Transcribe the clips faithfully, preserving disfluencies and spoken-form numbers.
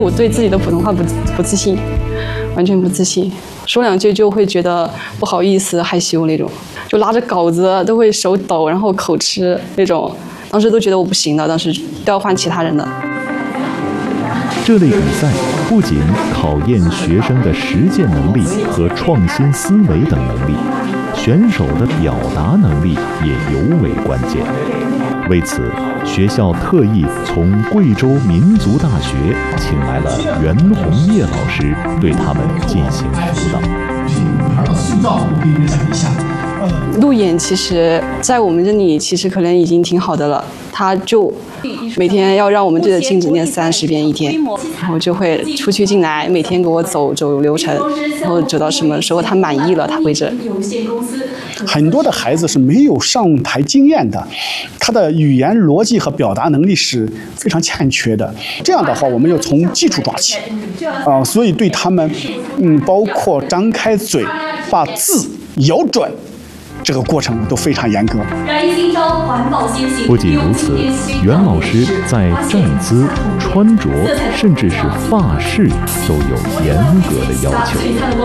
我对自己的普通话不不自信，完全不自信，说两句就会觉得不好意思、害羞那种，就拉着稿子都会手抖，然后口吃那种，当时都觉得我不行了，当时都要换其他人的。 这类比赛不仅考验学生的实践能力和创新思维等能力，选手的表达能力也尤为关键。为此，学校特意从贵州民族大学请来了袁红叶老师，对他们进行辅导。 塑造，我给你们讲一下。 路演其实，在我们这里其实可能已经挺好的了。他就每天要让我们对着镜子念三十遍一天，然后就会出去进来，每天给我走走流程，然后走到什么时候他满意了，他会这。 很多的孩子是没有上台经验的，他的语言逻辑和表达能力是非常欠缺的。这样的话，我们要从基础抓起，啊、呃，所以对他们，嗯，包括张开嘴、把字咬准。这个过程都非常严格。 不仅如此，袁老师在站姿、穿着，甚至是发饰都有严格的要求。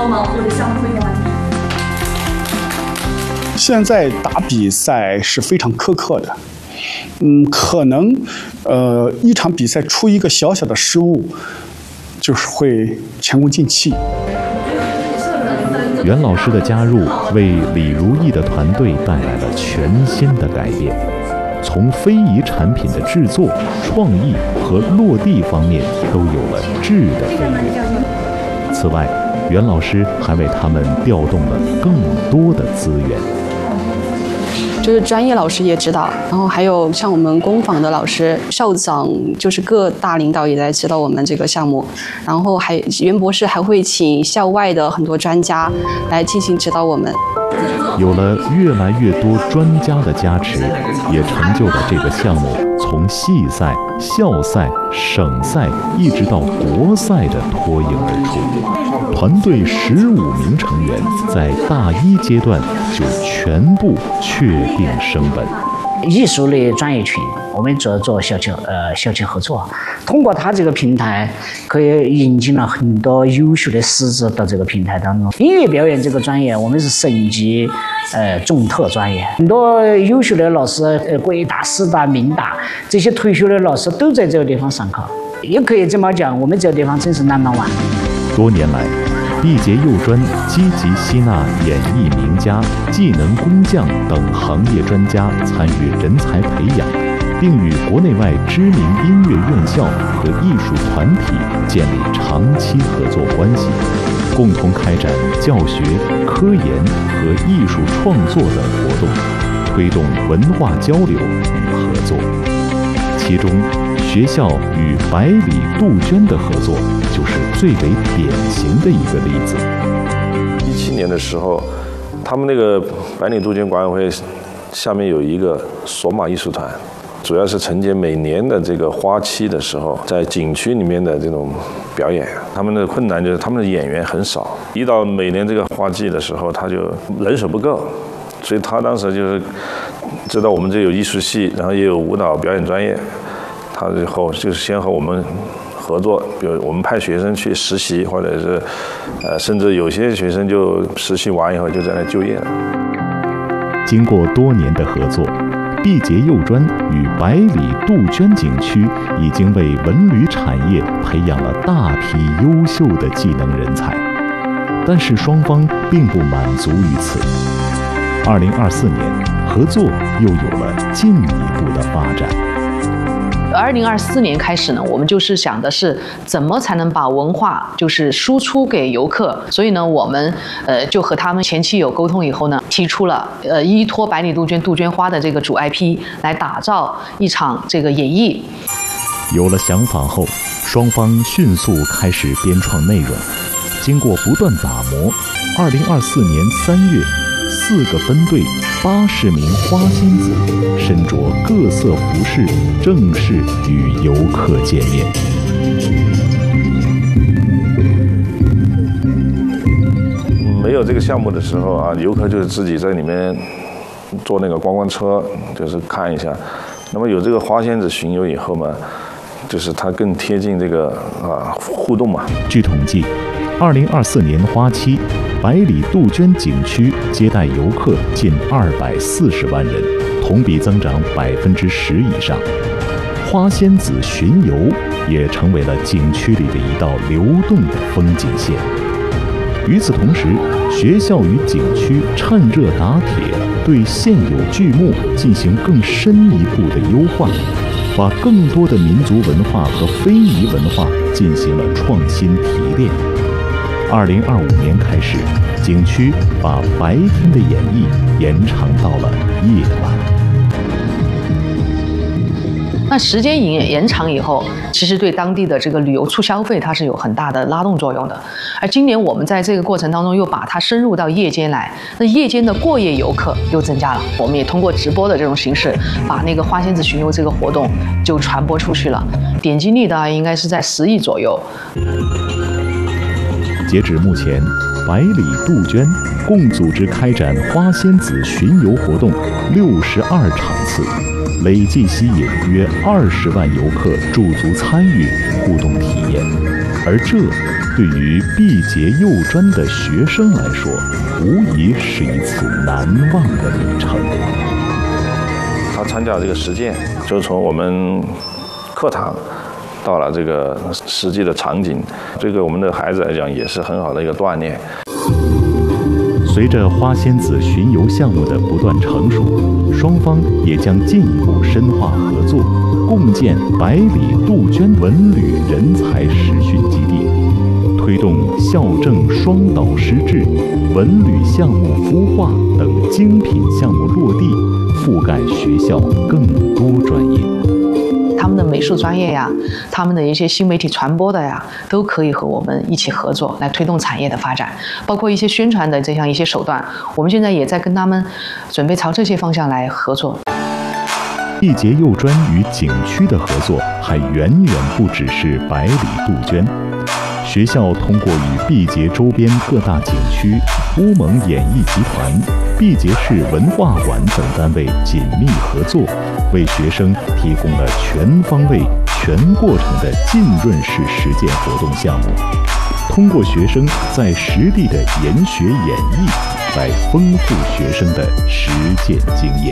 现在打比赛是非常苛刻的，嗯，可能呃一场比赛出一个小小的失误，就是会前功尽弃。 袁老师的加入为李如意的团队带来了全新的改变，从非遗产品的制作、创意和落地方面都有了质的飞跃。此外，袁老师还为他们调动了更多的资源。 就是专业老师也指导，然后还有像我们工坊的老师、校长，就是各大领导也在指导我们这个项目。然后还袁博士还会请校外的很多专家来进行指导我们。 有了越来越多专家的加持，也成就了这个项目从系赛、校赛、省赛一直到国赛的脱颖而出。团队十五名成员在大一阶段就全部确定升本。 艺术类专业群，我们做做校庆呃校庆合作，通过它这个平台，可以引进了很多优秀的师资到这个平台当中。音乐表演这个专业，我们是省级呃重特专业，很多优秀的老师，呃国艺大、师大、民大这些退休的老师都在这个地方上课。也可以这么讲，我们这个地方真是 number one。 多年来，毕节幼专积极吸纳演艺名家、技能工匠等行业专家参与人才培养，并与国内外知名音乐院校和艺术团体建立长期合作关系，共同开展教学、科研和艺术创作等活动，推动文化交流与合作。其中，学校与百里杜鹃的合作就是最为典型的一个例子。 一七年的时候，他们那个百里杜鹃管委会下面有一个索马艺术团，主要是承接每年的这个花期的时候，在景区里面的这种表演。他们的困难就是他们的演员很少，一到每年这个花季的时候，他就人手不够，所以他当时就是知道我们这有艺术系，然后也有舞蹈表演专业。他以后就是先和我们合作，比如我们派学生去实习，或者是，呃，甚至有些学生就实习完以后就在那就业了。 经过多年的合作，毕节幼专与百里杜鹃景区已经为文旅产业培养了大批优秀的技能人才。但是双方并不满足于此。二零二四年，合作又有了进一步的发展。 二零二四年开始呢，我们就是想的是怎么才能把文化就是输出给游客，所以呢，我们呃就和他们前期有沟通以后呢，提出了呃依托百里杜鹃杜鹃花的这个主 I P 来打造一场这个演绎。 有了想法后，双方迅速开始编创内容。经过不断打磨，二零二四年三月，四个分队八十名花仙子身着各色服饰，正式与游客见面。 没有这个项目的时候啊，游客就是自己在里面坐那个观光车，就是看一下。那么有这个花仙子巡游以后嘛， 就是它更贴近这个啊互动嘛。 据统计，二零二四年花期，百里杜鹃景区接待游客近二百四十万人，同比增长百分之十以上。花仙子巡游也成为了景区里的一道流动的风景线。与此同时，学校与景区趁热打铁，对现有剧目进行更深一步的优化，把更多的民族文化和非遗文化进行了创新提炼。二零二五年开始，景区把白天的演绎延长到了夜晚。 那时间延延长以后，其实对当地的这个旅游促消费它是有很大的拉动作用的。而今年我们在这个过程当中又把它深入到夜间来，那夜间的过夜游客又增加了。我们也通过直播的这种形式，把那个花仙子巡游这个活动就传播出去了，点击率大概应该是在十亿左右。 截止目前，百里杜鹃共组织开展花仙子巡游活动六十二场次，累计吸引约二十万游客驻足参与互动体验。而这对于毕节幼专的学生来说，无疑是一次难忘的旅程。 他参加这个实践，就从我们课堂到了这个实际的场景，这个我们的孩子来讲也是很好的一个锻炼。 随着花仙子巡游项目的不断成熟，双方也将进一步深化合作，共建百里杜鹃文旅人才实训基地，推动校政双导师制、文旅项目孵化等精品项目落地，覆盖学校更多专业。 他们的美术专业呀，他们的一些新媒体传播的呀，都可以和我们一起合作来推动产业的发展，包括一些宣传的这样一些手段，我们现在也在跟他们准备朝这些方向来合作。 毕节幼专与景区的合作还远远不只是百里杜鹃。学校通过与毕节周边各大景区、乌蒙演艺集团、毕节市文化馆等单位紧密合作，为学生提供了全方位、全过程的浸润式实践活动项目。通过学生在实地的研学演绎，来丰富学生的实践经验。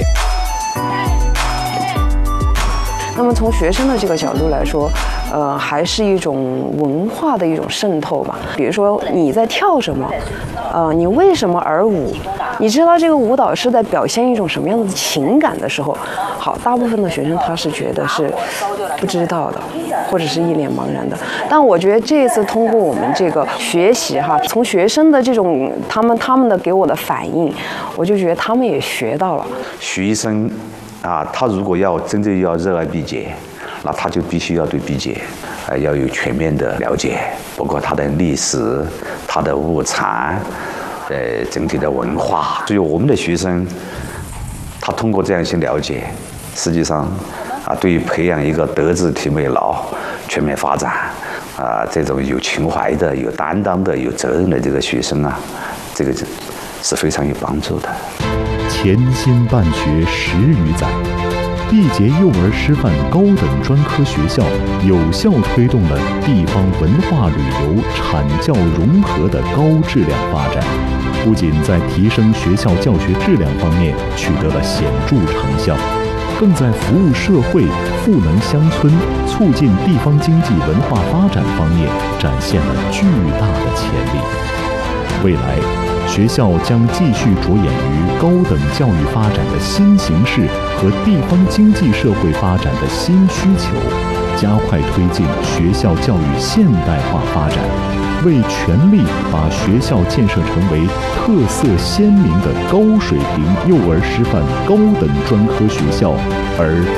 那么从学生的这个角度来说，呃，还是一种文化的一种渗透吧。比如说你在跳什么，呃，你为什么而舞？你知道这个舞蹈是在表现一种什么样的情感的时候，好，大部分的学生他是觉得是不知道的，或者是一脸茫然的。但我觉得这一次通过我们这个学习哈，从学生的这种他们他们的给我的反应，我就觉得他们也学到了。 学生啊，他如果要真正要热爱毕节，那他就必须要对毕节，呃，要有全面的了解，包括它的历史、它的物产，呃，整体的文化。所以我们的学生，他通过这样一些了解，实际上啊，对于培养一个德智体美劳全面发展啊，这种有情怀的、有担当的、有责任的这个学生啊，这个是非常有帮助的。 潜心办学十余载，毕节幼儿师范高等专科学校有效推动了地方文化旅游产教融合的高质量发展，不仅在提升学校教学质量方面取得了显著成效，更在服务社会、赋能乡村、促进地方经济文化发展方面展现了巨大的潜力。未来，学校将继续着眼于高等教育发展的新形势和地方经济社会发展的新需求，加快推进学校教育现代化发展，为全力把学校建设成为特色鲜明的高水平幼儿师范高等专科学校而